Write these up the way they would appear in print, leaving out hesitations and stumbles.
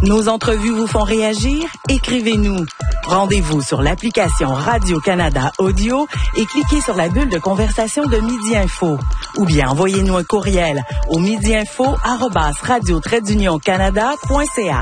Nos entrevues vous font réagir? Écrivez-nous. Rendez-vous sur l'application Radio-Canada Audio et cliquez sur la bulle de conversation de Midi Info. Ou bien envoyez-nous un courriel au midiinfo@radio-canada.ca.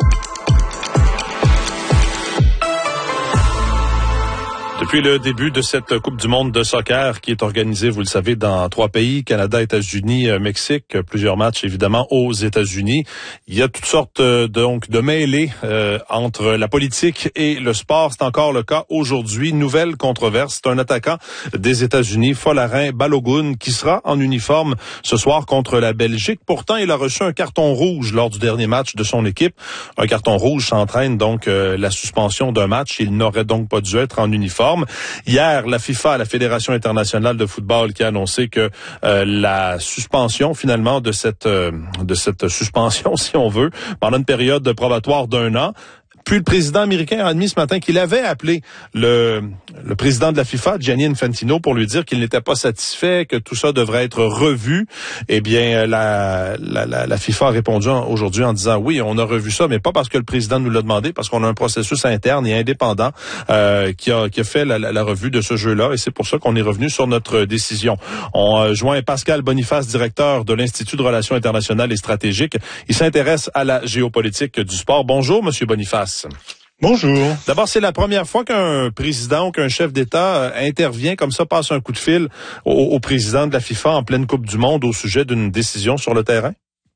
Depuis le début de cette Coupe du monde de soccer qui est organisée, vous le savez, dans 3 pays, Canada, États-Unis, Mexique, plusieurs matchs évidemment aux États-Unis. Il y a toutes sortes de mêlées entre la politique et le sport. C'est encore le cas aujourd'hui. Nouvelle controverse. C'est un attaquant des États-Unis, Folarin Balogun, qui sera en uniforme ce soir contre la Belgique. Pourtant, il a reçu un carton rouge lors du dernier match de son équipe. Un carton rouge s'entraîne donc la suspension d'un match. Il n'aurait donc pas dû être en uniforme. Hier, la FIFA, la Fédération internationale de football, qui a annoncé que la suspension finalement de cette suspension, si on veut, pendant une période probatoire d'1 an. Puis le président américain a admis ce matin qu'il avait appelé le président de la FIFA, Gianni Infantino, pour lui dire qu'il n'était pas satisfait, que tout ça devrait être revu. Eh bien, la FIFA a répondu aujourd'hui en disant oui, on a revu ça, mais pas parce que le président nous l'a demandé, parce qu'on a un processus interne et indépendant qui a fait la revue de ce jeu-là, et c'est pour ça qu'on est revenu sur notre décision. On joint Pascal Boniface, directeur de l'Institut de relations internationales et stratégiques. Il s'intéresse à la géopolitique du sport. Bonjour, Monsieur Boniface. Bonjour. D'abord, c'est la première fois qu'un président ou qu'un chef d'État intervient comme ça, passe un coup de fil au président de la FIFA en pleine Coupe du monde au sujet d'une décision sur le terrain?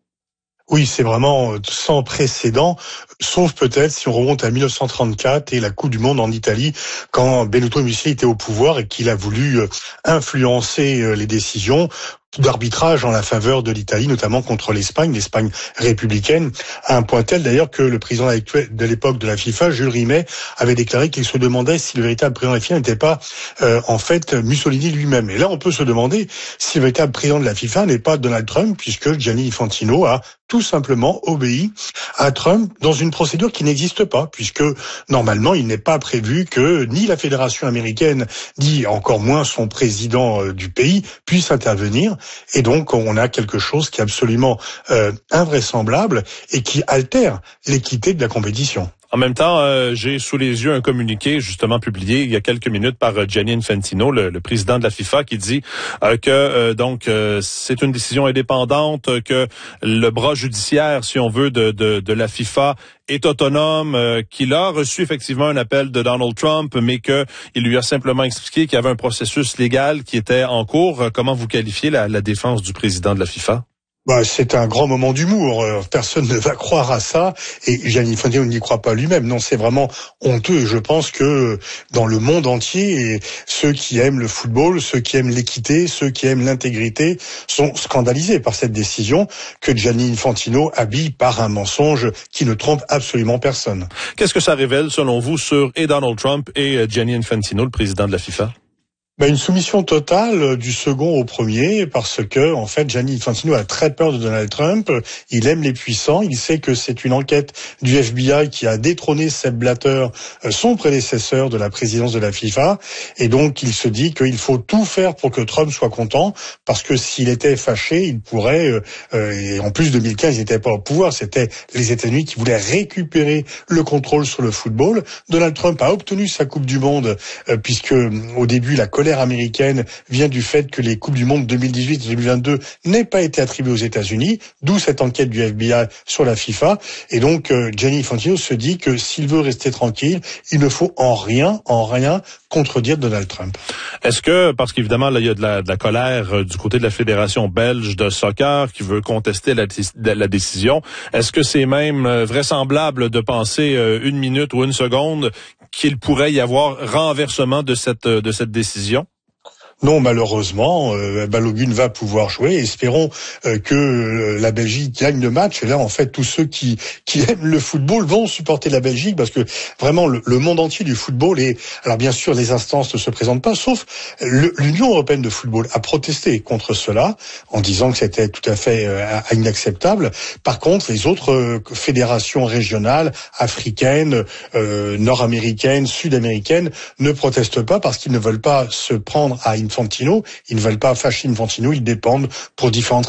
Oui, c'est vraiment sans précédent, sauf peut-être si on remonte à 1934 et la Coupe du monde en Italie, quand Benito Mussolini était au pouvoir et qu'il a voulu influencer les décisions d'arbitrage en la faveur de l'Italie, notamment contre l'Espagne républicaine, à un point tel d'ailleurs que le président de l'époque de la FIFA, Jules Rimet, avait déclaré qu'il se demandait si le véritable président de la FIFA n'était pas en fait Mussolini lui-même. Et là, on peut se demander si le véritable président de la FIFA n'est pas Donald Trump, puisque Gianni Infantino a tout simplement obéi à Trump dans une procédure qui n'existe pas, puisque normalement, il n'est pas prévu que ni la Fédération américaine, ni encore moins son président du pays puisse intervenir. Et donc, on a quelque chose qui est absolument invraisemblable et qui altère l'équité de la compétition. En même temps, j'ai sous les yeux un communiqué justement publié il y a quelques minutes par Gianni Infantino, le président de la FIFA, qui dit que c'est une décision indépendante, que le bras judiciaire, si on veut, de la FIFA est autonome, qu'il a reçu effectivement un appel de Donald Trump, mais qu'il lui a simplement expliqué qu'il y avait un processus légal qui était en cours. Comment vous qualifiez la défense du président de la FIFA? C'est un grand moment d'humour. Personne ne va croire à ça. Et Gianni Infantino n'y croit pas lui-même. Non, c'est vraiment honteux. Et je pense que dans le monde entier, ceux qui aiment le football, ceux qui aiment l'équité, ceux qui aiment l'intégrité sont scandalisés par cette décision que Gianni Infantino habille par un mensonge qui ne trompe absolument personne. Qu'est-ce que ça révèle, selon vous, sur Donald Trump et Gianni Infantino, le président de la FIFA? Une soumission totale du second au premier, parce que, en fait, Gianni Infantino a très peur de Donald Trump. Il aime les puissants. Il sait que c'est une enquête du FBI qui a détrôné Sepp Blatter, son prédécesseur de la présidence de la FIFA. Et donc, il se dit qu'il faut tout faire pour que Trump soit content, parce que s'il était fâché, il pourrait, et en plus 2015, il n'était pas au pouvoir. C'était les États-Unis qui voulaient récupérer le contrôle sur le football. Donald Trump a obtenu sa Coupe du Monde, puisque, au début, la colère américaine vient du fait que les Coupes du Monde 2018 et 2022 n'aient pas été attribuées aux États-Unis, d'où cette enquête du FBI sur la FIFA. Et donc, Gianni Infantino se dit que s'il veut rester tranquille, il ne faut en rien contredire Donald Trump. Est-ce que, parce qu'évidemment, là, il y a de la colère du côté de la Fédération belge de soccer qui veut contester la décision, est-ce que c'est même vraisemblable de penser 1 minute ou 1 seconde qu'il pourrait y avoir renversement de cette décision? Non, malheureusement, Balogun va pouvoir jouer. Espérons que la Belgique gagne le match. Et là, en fait, tous ceux qui aiment le football vont supporter la Belgique, parce que vraiment, le monde entier du football est... Alors bien sûr, les instances ne se présentent pas, sauf l'Union européenne de football a protesté contre cela, en disant que c'était tout à fait inacceptable. Par contre, les autres fédérations régionales, africaines, nord-américaines, sud-américaines, ne protestent pas parce qu'ils ne veulent pas se prendre à Infantino, ils ne veulent pas fâcher Infantino, ils dépendent pour différentes